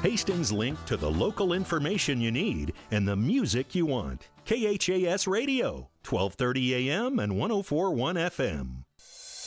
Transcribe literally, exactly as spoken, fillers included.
Hastings' link to the local information you need and the music you want. K H A S Radio, twelve thirty A M and one oh four point one F M.